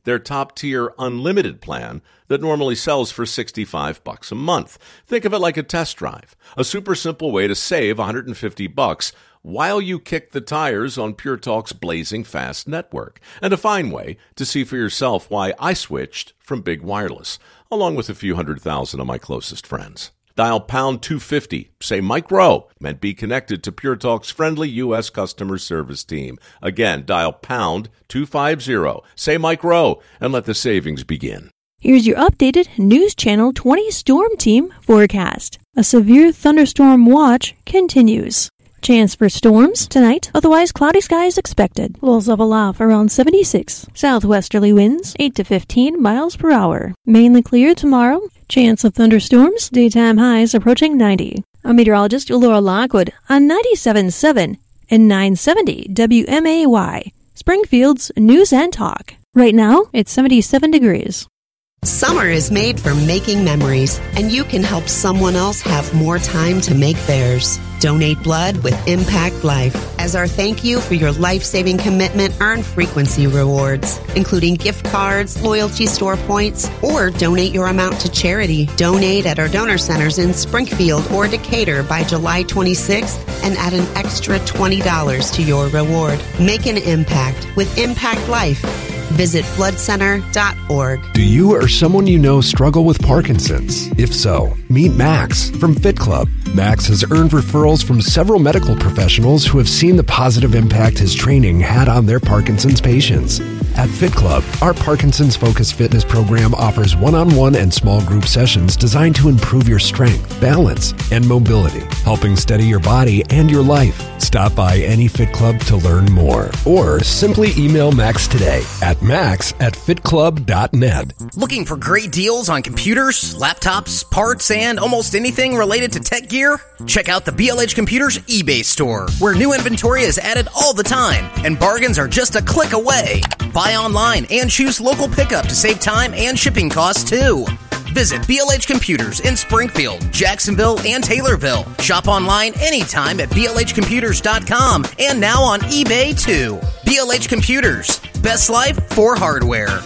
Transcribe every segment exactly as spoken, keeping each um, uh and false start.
their top-tier unlimited plan that normally sells for sixty-five bucks a month. Think of it like a test drive, a super simple way to save one hundred fifty bucks while you kick the tires on Pure Talk's blazing fast network, and a fine way to see for yourself why I switched from Big Wireless, along with a few hundred thousand of my closest friends. Dial pound two fifty, say Mike Rowe, and be connected to Pure Talk's friendly U S customer service team. Again, dial pound two fifty, say Mike Rowe, and let the savings begin. Here's your updated News Channel twenty Storm Team forecast. A severe thunderstorm watch continues. Chance for storms tonight, otherwise cloudy skies expected. Lows level off around seventy-six. Southwesterly winds eight to fifteen miles per hour. Mainly clear tomorrow. Chance of thunderstorms, daytime highs approaching ninety. I'm meteorologist Laura Lockwood on ninety-seven point seven and nine seventy W M A Y, Springfield's News and Talk. Right now, it's seventy-seven degrees. Summer is made for making memories, and you can help someone else have more time to make theirs. Donate blood with Impact Life. As our thank you for your life-saving commitment, earn frequency rewards, including gift cards, loyalty store points, or donate your amount to charity. Donate at our donor centers in Springfield or Decatur by July twenty-sixth and add an extra twenty dollars to your reward. Make an impact with Impact Life. Visit blood center dot org. Do you or someone you know struggle with Parkinson's? If so, meet Max from Fit Club. Max has earned referrals from several medical professionals who have seen the positive impact his training had on their Parkinson's patients. At Fit Club, our Parkinson's-focused fitness program offers one-on-one and small group sessions designed to improve your strength, balance, and mobility, helping steady your body and your life. Stop by any Fit Club to learn more, or simply email Max today at max at fit club dot net. Looking for great deals on computers, laptops, parts, and almost anything related to tech gear? Check out the B L H Computers eBay store, where new inventory is added all the time, and bargains are just a click away. Buy online and choose local pickup to save time and shipping costs too. Visit B L H Computers in Springfield, Jacksonville, and Taylorville. Shop online anytime at B L H computers dot com and now on eBay too. B L H Computers, best life for hardware.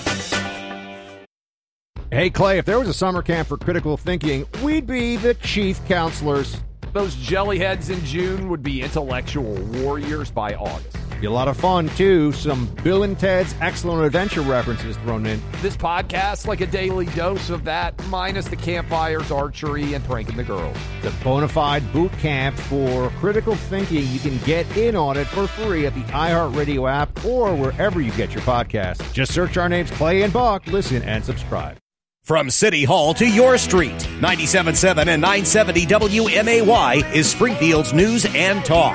Hey, Clay, if there was a summer camp for critical thinking, we'd be the chief counselors. Those jellyheads in June would be intellectual warriors by August. Be a lot of fun, too. Some Bill and Ted's Excellent Adventure references thrown in. This podcast, like a daily dose of that, minus the campfires, archery, and pranking the girls. The bona fide boot camp for critical thinking. You can get in on it for free at the iHeartRadio app or wherever you get your podcasts. Just search our names, Clay and Buck. Listen and subscribe. From City Hall to your street, ninety-seven point seven and nine seventy W M A Y is Springfield's News and Talk.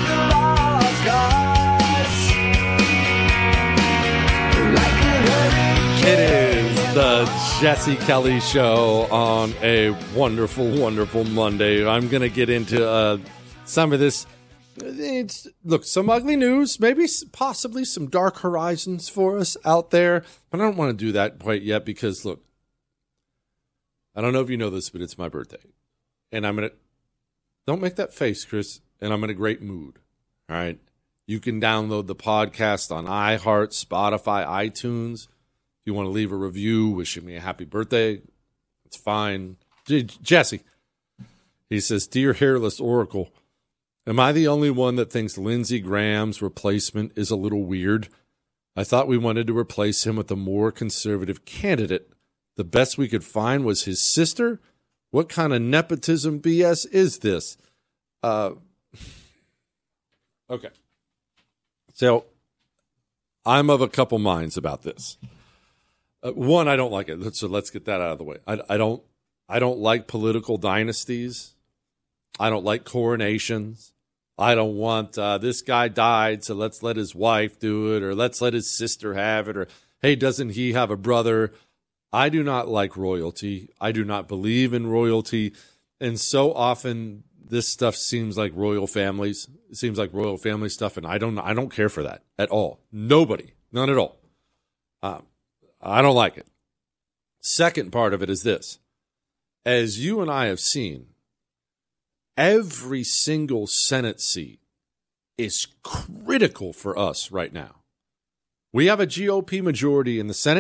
It is the Jesse Kelly Show on a wonderful, wonderful Monday. I'm going to get into uh, some of this. It's, look, some ugly news, maybe possibly some dark horizons for us out there, but I don't want to do that quite yet because, look, I don't know if you know this, but it's my birthday. And I'm going to, don't make that face, Chris, and I'm in a great mood. All right. You can download the podcast on iHeart, Spotify, iTunes. If you want to leave a review wishing me a happy birthday, it's fine. J- Jesse, he says, Dear Hairless Oracle, am I the only one that thinks Lindsey Graham's replacement is a little weird? I thought we wanted to replace him with a more conservative candidate. The best we could find was his sister? What kind of nepotism B S is this? Uh, okay. So I'm of a couple minds about this. Uh, one, I don't like it. So let's get that out of the way. I, I don't I don't like political dynasties. I don't like coronations. I don't want uh, this guy died, so let's let his wife do it, or let's let his sister have it, or hey, doesn't he have a brother? I do not like royalty. I do not believe in royalty. And so often this stuff seems like royal families. It seems like royal family stuff, and I don't I don't care for that at all. Nobody. None at all. Um, I don't like it. Second part of it is this. As you and I have seen, every single Senate seat is critical for us right now. We have a G O P majority in the Senate.